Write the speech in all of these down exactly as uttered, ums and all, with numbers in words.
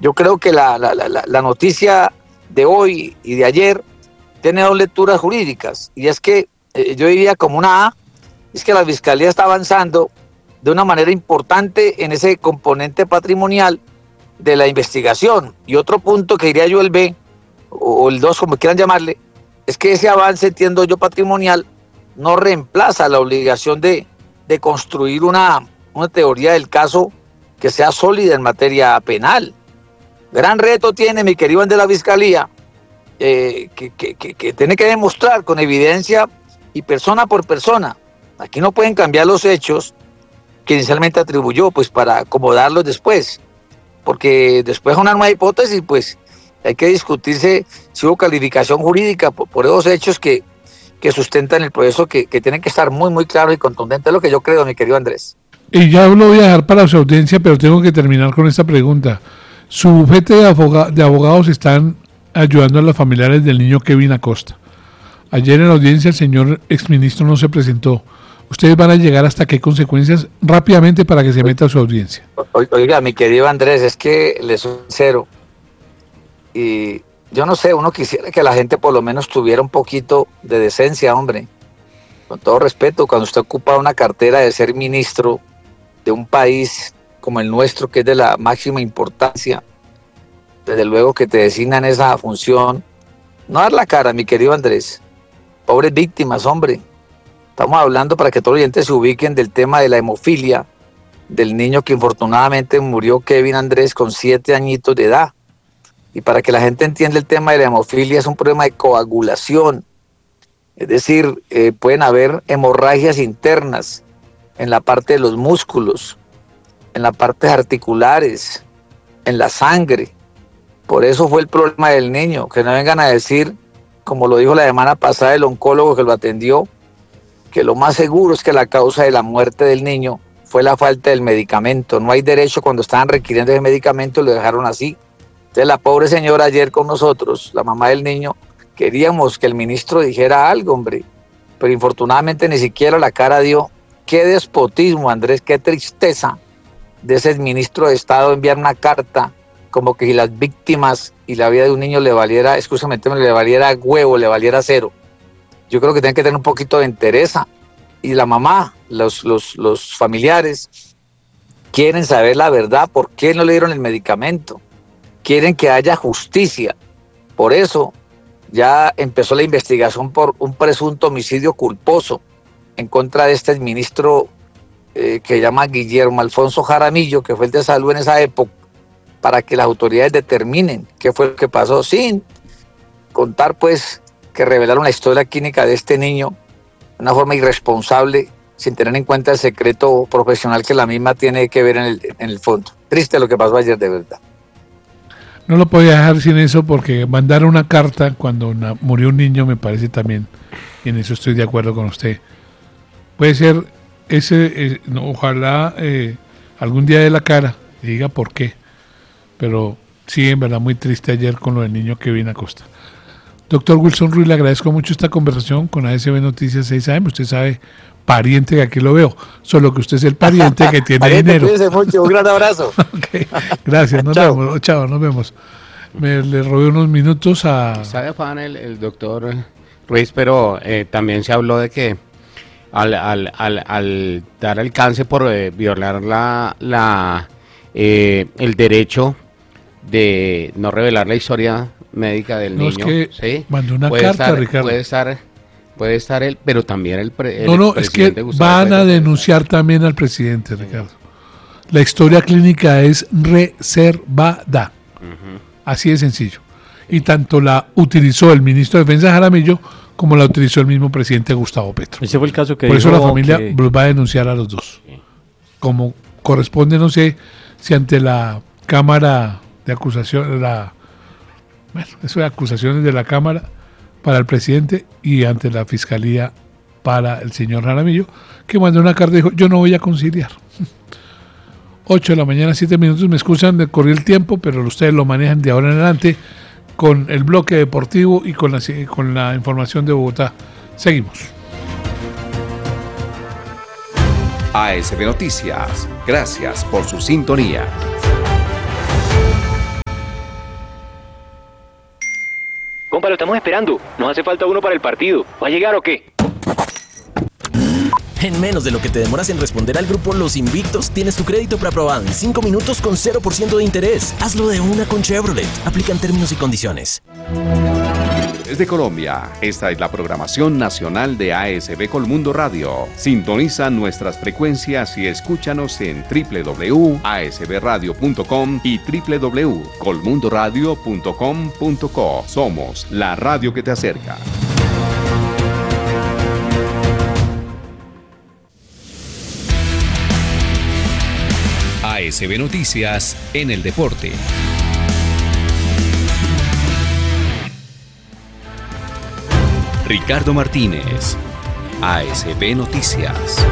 Yo creo que la, la, la, la noticia de hoy y de ayer tiene dos lecturas jurídicas, y es que eh, yo diría como una A, es que la Fiscalía está avanzando de una manera importante en ese componente patrimonial de la investigación, y otro punto que diría yo el B, o el dos, como quieran llamarle, es que ese avance, entiendo yo, patrimonial, no reemplaza la obligación de, de construir una, una teoría del caso que sea sólida en materia penal. Gran reto tiene, mi querido de la Fiscalía, eh, que, que, que, que tiene que demostrar con evidencia y persona por persona. Aquí no pueden cambiar los hechos que inicialmente atribuyó, pues para acomodarlos después, porque después una nueva hipótesis, pues hay que discutirse si hubo calificación jurídica por, por esos hechos que, que sustentan el proceso, que, que tienen que estar muy, muy claros y contundentes, es lo que yo creo, mi querido Andrés. Y ya lo voy a dejar para su audiencia, pero tengo que terminar con esta pregunta. Su bufete de, aboga- de abogados están ayudando a los familiares del niño Kevin Acosta. Ayer en la audiencia el señor exministro no se presentó. ¿Ustedes van a llegar hasta qué consecuencias rápidamente para que se meta a su audiencia? Oiga, mi querido Andrés, es que les soy sincero, y yo no sé, uno quisiera que la gente por lo menos tuviera un poquito de decencia, hombre. Con todo respeto, cuando usted ocupa una cartera de ser ministro de un país como el nuestro, que es de la máxima importancia, desde luego que te designan esa función, no dar la cara, mi querido Andrés. Pobres víctimas, hombre. Estamos hablando, para que todos los oyentes se ubiquen, del tema de la hemofilia, del niño que infortunadamente murió, Kevin Andrés, con siete añitos de edad. Y para que la gente entienda, el tema de la hemofilia es un problema de coagulación. Es decir, eh, pueden haber hemorragias internas en la parte de los músculos, en las partes articulares, en la sangre. Por eso fue el problema del niño. Que no vengan a decir, como lo dijo la semana pasada el oncólogo que lo atendió, que lo más seguro es que la causa de la muerte del niño fue la falta del medicamento. No hay derecho, cuando estaban requiriendo ese medicamento lo dejaron así. Entonces la pobre señora ayer con nosotros, la mamá del niño, queríamos que el ministro dijera algo, hombre, pero infortunadamente ni siquiera la cara dio. Qué despotismo, Andrés, qué tristeza de ese ministro de Estado enviar una carta como que si las víctimas y la vida de un niño le valiera, excusamente, le valiera huevo, le valiera cero. Yo creo que tienen que tener un poquito de entereza. Y la mamá, los, los, los familiares, quieren saber la verdad, por qué no le dieron el medicamento. Quieren que haya justicia. Por eso ya empezó la investigación por un presunto homicidio culposo en contra de este ministro eh, que se llama Guillermo Alfonso Jaramillo, que fue el de salud en esa época, para que las autoridades determinen qué fue lo que pasó, sin contar pues que revelaron la historia clínica de este niño de una forma irresponsable, sin tener en cuenta el secreto profesional que la misma tiene que ver en el, en el fondo. Triste lo que pasó ayer, de verdad. No lo podía dejar sin eso, porque mandar una carta cuando una, murió un niño me parece también, y en eso estoy de acuerdo con usted. Puede ser ese, eh, no, ojalá eh, algún día dé la cara y diga por qué, pero sí, en verdad muy triste ayer con lo del niño Kevin Acosta. Doctor Wilson Ruiz, le agradezco mucho esta conversación con A S B Noticias seis A M. Usted sabe, pariente, que aquí lo veo, solo que usted es el pariente que tiene pariente, dinero. Cuídense mucho, un gran abrazo. Okay. Gracias, nos chao. vemos, chao, nos vemos. Me le robé unos minutos a... Sabe, Juan, el, el doctor Ruiz, pero eh, también se habló de que al, al, al, al dar alcance por eh, violar la, la eh, el derecho de no revelar la historia médica del no, niño, es que ¿sí? mandó una puede carta, estar, Ricardo. Puede estar, puede estar él, pero también el, pre, el No, no, es que van a denunciar también al presidente, sí. Ricardo. La historia clínica es reservada. Uh-huh. Así de sencillo. Y tanto la utilizó el ministro de Defensa Jaramillo como la utilizó el mismo presidente Gustavo Petro. Ese fue el caso que Por eso la dijo familia que... va a denunciar a los dos. Sí. Como corresponde, no sé si ante la Cámara de Acusación, la, bueno, eso de acusaciones de la Cámara para el presidente y ante la Fiscalía para el señor Jaramillo, que mandó una carta y dijo, yo no voy a conciliar. ocho de la mañana, siete minutos, me excusan, me corrió el tiempo, pero ustedes lo manejan de ahora en adelante con el bloque deportivo y con la, con la información de Bogotá. Seguimos. A S B Noticias, gracias por su sintonía. Compa, lo estamos esperando. Nos hace falta uno para el partido. ¿Va a llegar o qué? En menos de lo que te demoras en responder al grupo Los Invictos, tienes tu crédito preaprobado en cinco minutos con cero por ciento de interés. Hazlo de una con Chevrolet. Aplican términos y condiciones. Desde Colombia, esta es la programación nacional de A S B Colmundo Radio. Sintoniza nuestras frecuencias y escúchanos en doble u doble u doble u punto a s b radio punto com y doble u doble u doble u punto colmundo radio punto com punto co. Somos la radio que te acerca. A S B Noticias en el deporte. Ricardo Martínez, A S B Noticias.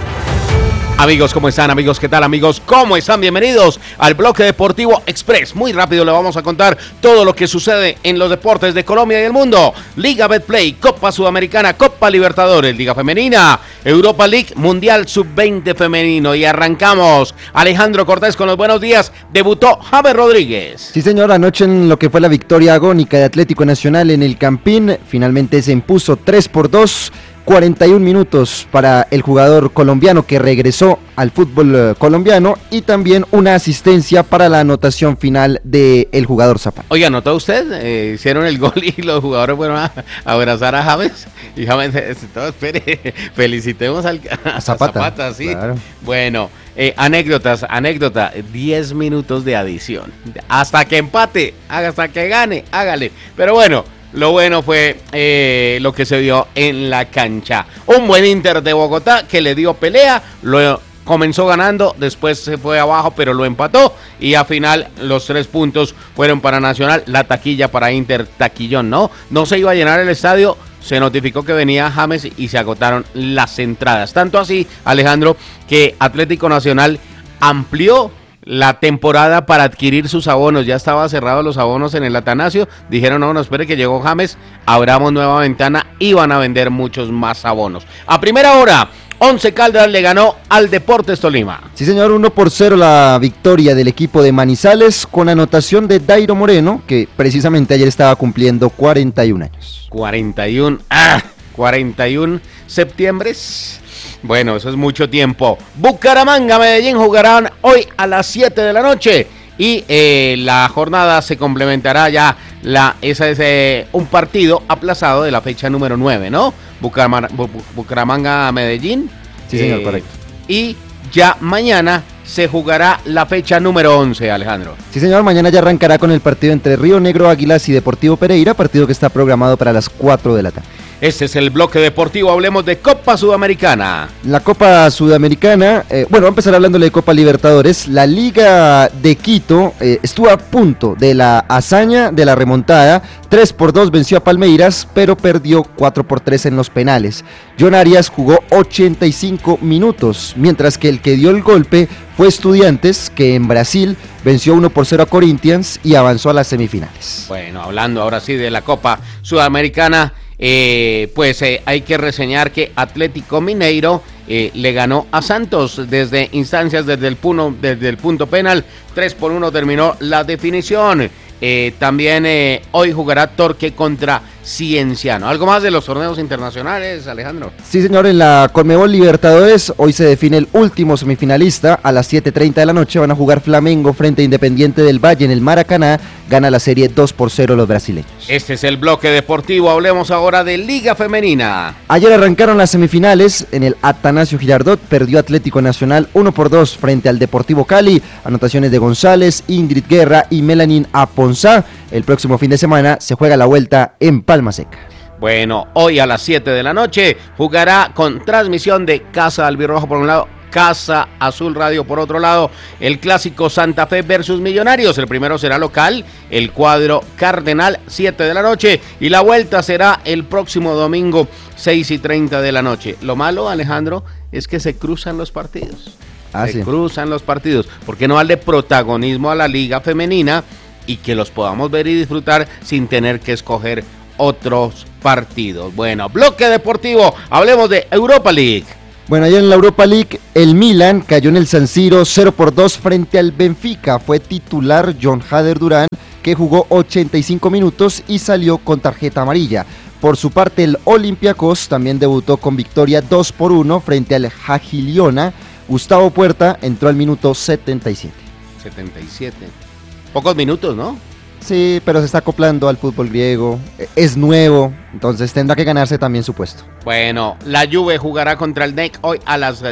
Amigos, ¿cómo están? Amigos, ¿qué tal? Amigos, ¿cómo están? Bienvenidos al Bloque Deportivo Express. Muy rápido le vamos a contar todo lo que sucede en los deportes de Colombia y el mundo. Liga Betplay, Copa Sudamericana, Copa Libertadores, Liga Femenina, Europa League, Mundial sub veinte femenino. Y arrancamos. Alejandro Cortés con los buenos días. Debutó James Rodríguez. Sí, señor, anoche en lo que fue la victoria agónica de Atlético Nacional en el Campín, finalmente se impuso tres por dos. cuarenta y un minutos para el jugador colombiano que regresó al fútbol colombiano y también una asistencia para la anotación final del jugador Zapata. Oiga, ¿notó usted? Eh, hicieron el gol y los jugadores fueron a, a abrazar a James. Y James, todo, espere, felicitemos al, a Zapata. Zapata sí. Claro. Bueno, eh, anécdotas, anécdota, diez minutos de adición. Hasta que empate, hasta que gane, hágale. Pero bueno. Lo bueno fue eh, lo que se vio en la cancha. Un buen Inter de Bogotá que le dio pelea, lo comenzó ganando, después se fue abajo, pero lo empató. Y al final los tres puntos fueron para Nacional, la taquilla para Inter, taquillón, ¿no? No se iba a llenar el estadio, se notificó que venía James y se agotaron las entradas. Tanto así, Alejandro, que Atlético Nacional amplió la temporada para adquirir sus abonos. Ya estaba cerrados los abonos en el Atanasio. Dijeron, no, no, espere que llegó James, abramos nueva ventana y van a vender muchos más abonos. A primera hora, Once Caldas le ganó al Deportes Tolima. Sí, señor, uno por cero la victoria del equipo de Manizales con anotación de Dairo Moreno, que precisamente ayer estaba cumpliendo cuarenta y un años. cuarenta y uno, ah, cuarenta y uno septiembres. Bueno, eso es mucho tiempo. Bucaramanga, Medellín jugarán hoy a las siete de la noche y eh, la jornada se complementará ya. La, ese es eh, un partido aplazado de la fecha número nueve, ¿no? Bucaramanga, Bucaramanga Medellín. Sí, señor, eh, correcto. Y ya mañana se jugará la fecha número once, Alejandro. Sí, señor, mañana ya arrancará con el partido entre Río Negro Águilas y Deportivo Pereira, partido que está programado para las cuatro de la tarde. Este es el bloque deportivo, hablemos de Copa Sudamericana. La Copa Sudamericana, eh, bueno, vamos a empezar hablándole de Copa Libertadores. La Liga de Quito eh, estuvo a punto de la hazaña de la remontada. tres por dos venció a Palmeiras, pero perdió cuatro por tres en los penales. John Arias jugó ochenta y cinco minutos, mientras que el que dio el golpe fue Estudiantes, que en Brasil venció uno por cero a Corinthians y avanzó a las semifinales. Bueno, hablando ahora sí de la Copa Sudamericana, Eh, pues eh, hay que reseñar que Atlético Mineiro eh, le ganó a Santos desde instancias, desde el, punto, desde el punto penal. tres por uno terminó la definición. Eh, también eh, hoy jugará Torque contra Cienciano. ¿Algo más de los torneos internacionales, Alejandro? Sí, señor, en la Conmebol Libertadores hoy se define el último semifinalista. A las siete treinta de la noche van a jugar Flamengo frente a Independiente del Valle en el Maracaná. Gana la serie dos por cero los brasileños. Este es el bloque deportivo. Hablemos ahora de Liga Femenina. Ayer arrancaron las semifinales. En el Atanasio Girardot perdió Atlético Nacional uno por dos frente al Deportivo Cali. Anotaciones de González, Ingrid Guerra y Melanin Aponzá. El próximo fin de semana se juega la vuelta en Palma Seca. Bueno, hoy a las siete de la noche jugará con transmisión de Casa Albirrojo por un lado, Casa Azul Radio por otro lado, el clásico Santa Fe versus Millonarios. El primero será local, el cuadro Cardenal, siete de la noche, y la vuelta será el próximo domingo, seis y treinta de la noche. Lo malo, Alejandro, es que se cruzan los partidos. Ah, se sí. cruzan los partidos, porque no darle protagonismo a la Liga Femenina y que los podamos ver y disfrutar sin tener que escoger otros partidos. Bueno, bloque deportivo, hablemos de Europa League. Bueno, allá en la Europa League, el Milan cayó en el San Siro cero por dos frente al Benfica. Fue titular John Hader Durán, que jugó ochenta y cinco minutos y salió con tarjeta amarilla. Por su parte, el Olympiacos también debutó con victoria dos por uno frente al Jagiliona. Gustavo Puerta entró al minuto setenta y siete. setenta y siete. Pocos minutos, ¿no? Sí, pero se está acoplando al fútbol griego, es nuevo, entonces tendrá que ganarse también su puesto. Bueno, la Juve jugará contra el N E C hoy a las